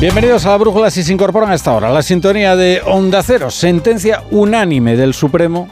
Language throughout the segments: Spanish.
Bienvenidos a La Brújula. Si se incorporan a esta hora, la sintonía de Onda Cero. Sentencia unánime del Supremo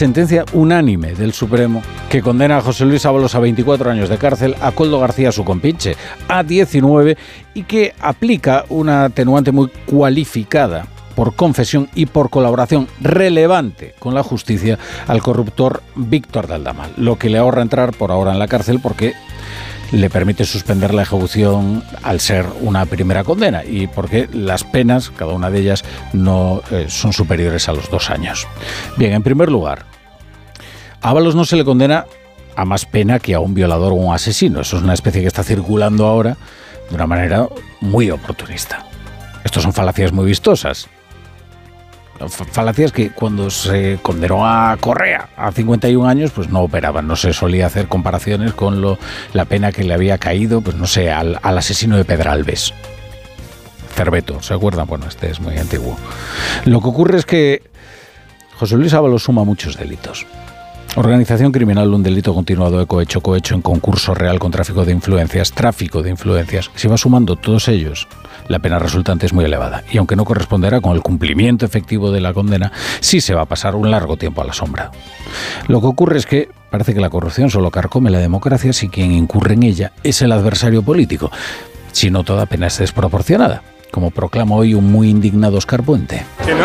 que condena a José Luis Ábalos a 24 años de cárcel, a Koldo García, su compinche, a 19, y que aplica una atenuante muy cualificada por confesión y por colaboración relevante con la justicia al corruptor Víctor de Aldama, lo que le ahorra entrar por ahora en la cárcel porque le permite suspender la ejecución al ser una primera condena y porque las penas, cada una de ellas, no son superiores a los 2 años. Bien, en primer lugar, a Ábalos no se le condena a más pena que a un violador o un asesino. Eso es una especie que está circulando ahora de una manera muy oportunista. Estos son falacias muy vistosas. Falacias que cuando se condenó a Correa a 51 años, pues no operaban, no se solía hacer comparaciones con la pena que le había caído, pues no sé, al asesino de Pedralbes. Cerveto, ¿se acuerdan? Bueno, este es muy antiguo. Lo que ocurre es que José Luis Ábalos suma muchos delitos. Organización criminal, un delito continuado de cohecho en concurso real con tráfico de influencias. Si va sumando todos ellos, la pena resultante es muy elevada. Y aunque no corresponderá con el cumplimiento efectivo de la condena, sí se va a pasar un largo tiempo a la sombra. Lo que ocurre es que parece que la corrupción solo carcome la democracia si quien incurre en ella es el adversario político. Si no, toda pena es desproporcionada, como proclama hoy un muy indignado Óscar Puente.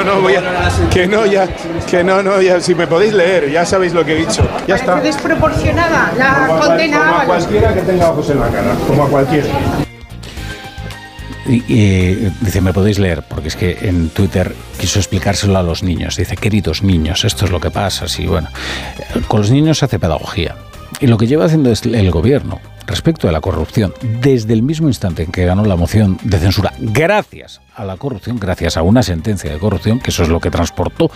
Si me podéis leer, ya sabéis lo que he dicho. Ya está. ¿Parece desproporcionada la condena a Ábalos? Como a cualquiera que tenga ojos en la cara, como a cualquiera. Dice, me podéis leer, porque es que en Twitter quiso explicárselo a los niños. Dice, queridos niños, esto es lo que pasa. Sí, bueno, con los niños se hace pedagogía. Y lo que lleva haciendo es el gobierno respecto de la corrupción, desde el mismo instante en que ganó la moción de censura, gracias a la corrupción, gracias a una sentencia de corrupción, que eso es lo que transportó.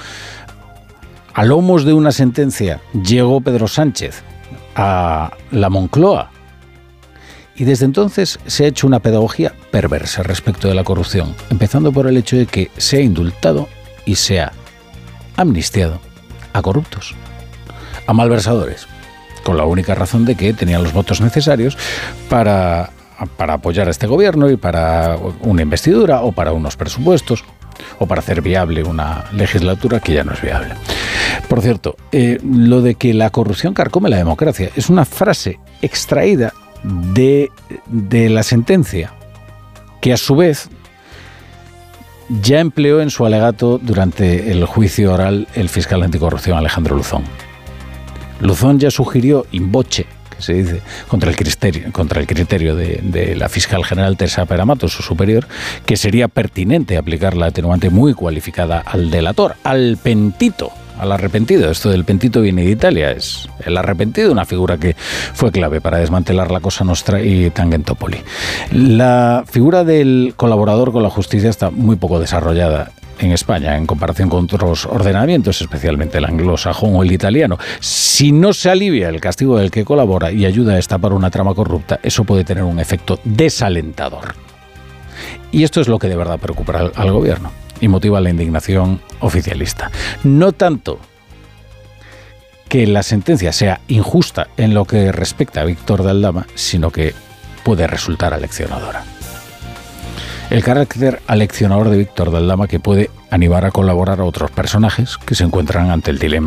A lomos de una sentencia llegó Pedro Sánchez a la Moncloa. Y desde entonces se ha hecho una pedagogía perversa respecto de la corrupción, empezando por el hecho de que se ha indultado y se ha amnistiado a corruptos, a malversadores, con la única razón de que tenían los votos necesarios para apoyar a este gobierno y para una investidura o para unos presupuestos o para hacer viable una legislatura que ya no es viable. Por cierto, lo de que la corrupción carcome la democracia es una frase extraída de la sentencia que a su vez ya empleó en su alegato durante el juicio oral el fiscal anticorrupción Alejandro Luzón. Luzón ya sugirió in voce, que se dice, contra el criterio de la fiscal general Teresa Peramato, su superior, que sería pertinente aplicar la atenuante muy cualificada al delator, al pentito, al arrepentido. Esto del pentito viene de Italia, es el arrepentido, una figura que fue clave para desmantelar la Cosa Nostra y Tangentopoli. La figura del colaborador con la justicia está muy poco desarrollada en España, en comparación con otros ordenamientos, especialmente el anglosajón o el italiano. Si no se alivia el castigo del que colabora y ayuda a destapar una trama corrupta, eso puede tener un efecto desalentador. Y esto es lo que de verdad preocupa al gobierno y motiva la indignación oficialista. No tanto que la sentencia sea injusta en lo que respecta a Víctor de Aldama, sino que puede resultar aleccionadora. El carácter aleccionador de Víctor de Aldama, que puede animar a colaborar a otros personajes que se encuentran ante el dilema